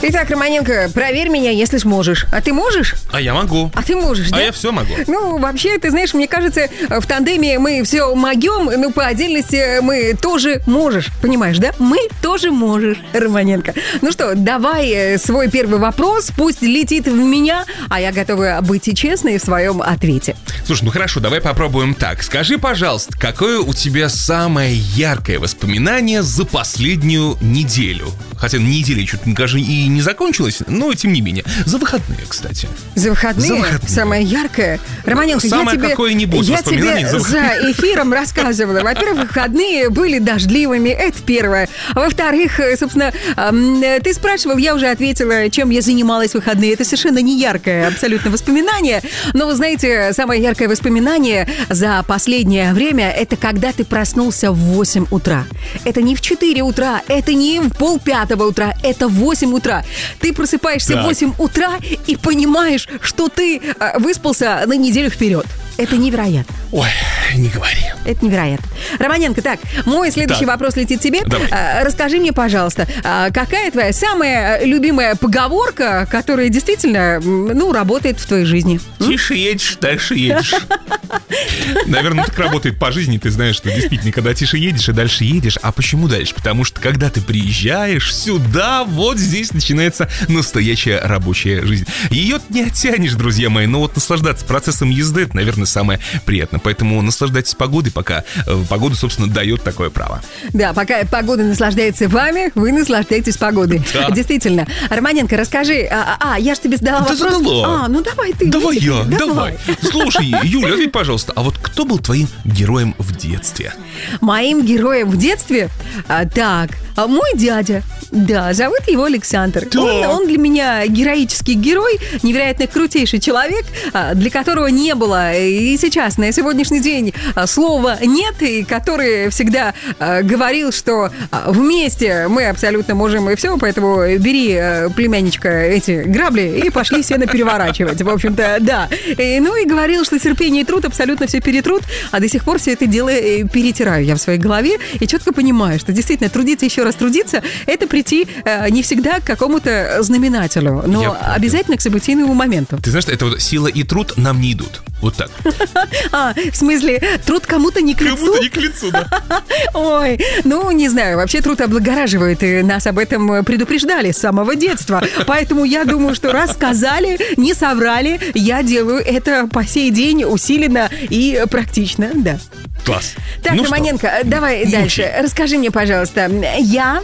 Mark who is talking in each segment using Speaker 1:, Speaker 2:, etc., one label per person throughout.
Speaker 1: Итак, Романенко, проверь меня, если сможешь. А ты можешь?
Speaker 2: А я могу.
Speaker 1: А ты можешь, да?
Speaker 2: А я все могу.
Speaker 1: Ну, вообще, ты знаешь, мне кажется, в тандеме мы все могем, но по отдельности мы тоже можешь. Понимаешь, да? Мы тоже можешь, Романенко. Ну что, давай свой первый вопрос, пусть летит в меня, а я готова быть и честной в своем ответе.
Speaker 2: Слушай, ну хорошо, давай попробуем так. Скажи, пожалуйста, какое у тебя самое яркое воспоминание за последнюю неделю? Хотя неделя чуть даже и не закончилась, но тем не менее. За выходные, кстати.
Speaker 1: За выходные? Самое яркое? Романенко,
Speaker 2: самое какое-нибудь воспоминание
Speaker 1: я тебе за эфиром рассказывала. Во-первых, выходные были дождливыми, это первое. А во-вторых, собственно, ты спрашивал, я уже ответила, чем я занималась в выходные. Это совершенно не яркое абсолютно воспоминание. Но, вы знаете, самое яркое воспоминание за последнее время — это когда ты проснулся в 8 утра. Это не в 4 утра, это не в 4:30 утра, это в 8 утра. Ты просыпаешься в 8 утра и понимаешь, что ты выспался на неделю вперед. Это невероятно.
Speaker 2: Ой, не говори.
Speaker 1: Это невероятно. Романенко, так, мой следующий вопрос летит тебе.
Speaker 2: Давай.
Speaker 1: Расскажи мне, пожалуйста, какая твоя самая любимая поговорка, которая действительно, работает в твоей жизни?
Speaker 2: Тише едешь, дальше едешь. Наверное, так работает по жизни. Ты знаешь, что действительно, когда тише едешь и дальше едешь. А почему дальше? Потому что, когда ты приезжаешь сюда, вот здесь начинается настоящая рабочая жизнь. Ее не оттянешь, друзья мои. Но вот наслаждаться процессом езды — это, наверное, самое приятное. Поэтому наслаждайтесь погодой, пока погода, собственно, дает такое право.
Speaker 1: Да, пока погода наслаждается вами, вы наслаждаетесь погодой.
Speaker 2: Да.
Speaker 1: Действительно. Романенко, расскажи. Я же тебе задала вопрос.
Speaker 2: Задала.
Speaker 1: Давай ты.
Speaker 2: Давай
Speaker 1: лети.
Speaker 2: я, давай. Слушай, Юля, ответь, пожалуйста, а вот кто был твоим героем в детстве?
Speaker 1: Моим героем в детстве? Мой дядя. Да, зовут его Александр. Он для меня героический герой, невероятно крутейший человек, для которого не было и сейчас, на сегодняшний день, слова «нет», и который всегда говорил, что вместе мы абсолютно можем и все, поэтому бери, племянничка, эти грабли и пошли сено переворачивать. В общем-то, да. И говорил, что терпение и труд абсолютно все перетрут, а до сих пор все это дело перетираю я в своей голове и четко понимаю, что действительно трудиться, еще раз трудиться, это прийти не всегда к какому-то знаменателю, но обязательно к событийному моменту.
Speaker 2: Ты знаешь, это вот сила и труд нам не идут. Вот так.
Speaker 1: В смысле, труд кому-то не к лицу?
Speaker 2: Кому-то не к лицу, да.
Speaker 1: Ой, не знаю, вообще труд облагораживает, и нас об этом предупреждали с самого детства. Поэтому я думаю, что раз сказали, не соврали, я делаю это по сей день усиленно и практично, да.
Speaker 2: Класс.
Speaker 1: Так, Романенко, давай дальше. Расскажи мне, пожалуйста, я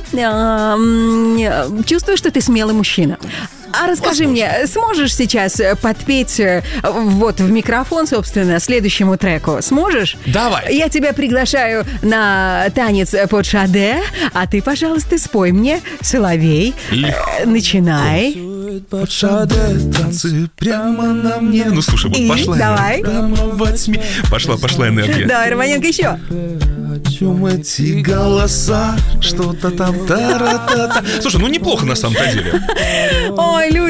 Speaker 1: чувствую, что ты смелый мужчина. А расскажи мне, сможешь сейчас подпеть вот в микрофон, собственно, следующему треку? Сможешь?
Speaker 2: Давай.
Speaker 1: Я тебя приглашаю на танец под Шаде, а ты, пожалуйста, спой мне «Соловей». Начинай.
Speaker 2: Под Шаде танцы прямо на мне. Ну, слушай, вот пошла.
Speaker 1: Давай.
Speaker 2: Прямо во тьме. Пошла энергия.
Speaker 1: Давай, Романенко, еще.
Speaker 2: О чем эти голоса? Что-то там. Та-ра-та-та. Слушай, неплохо на самом-то деле.
Speaker 1: Ой, люди.